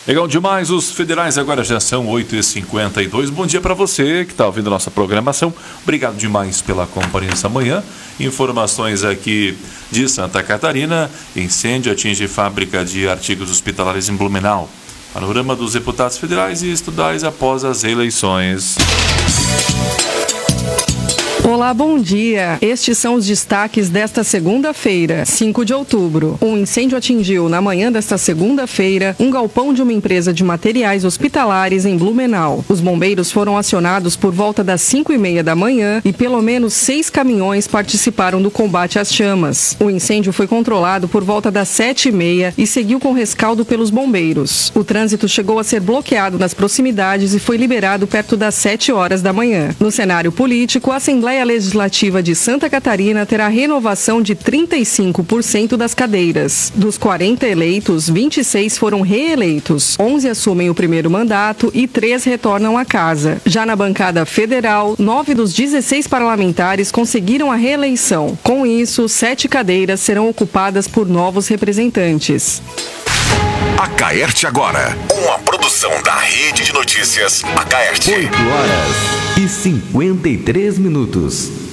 Legal demais, os federais agora já são 8h52. Bom dia para você que está ouvindo a nossa programação. Obrigado demais pela companhia amanhã. Informações aqui de Santa Catarina. Incêndio atinge fábrica de artigos hospitalares em Blumenau. Panorama dos deputados federais e estaduais após as eleições. Olá, bom dia. Estes são os destaques desta segunda-feira, 5 de outubro. Um incêndio atingiu, na manhã desta segunda-feira, um galpão de uma empresa de materiais hospitalares em Blumenau. Os bombeiros foram acionados por volta das 5h30 da manhã e pelo menos 6 caminhões participaram do combate às chamas. O incêndio foi controlado por volta das 7h30 e seguiu com rescaldo pelos bombeiros. O trânsito chegou a ser bloqueado nas proximidades e foi liberado perto das 7 horas da manhã. No cenário político, a Assembleia Legislativa de Santa Catarina terá renovação de 35% das cadeiras. Dos 40 eleitos, 26 foram reeleitos, 11 assumem o primeiro mandato e 3 retornam à casa. Já na bancada federal, 9 dos 16 parlamentares conseguiram a reeleição. Com isso, 7 cadeiras serão ocupadas por novos representantes. Acaerte agora, uma produção da Rede de Notícias Acaerte. 8h53.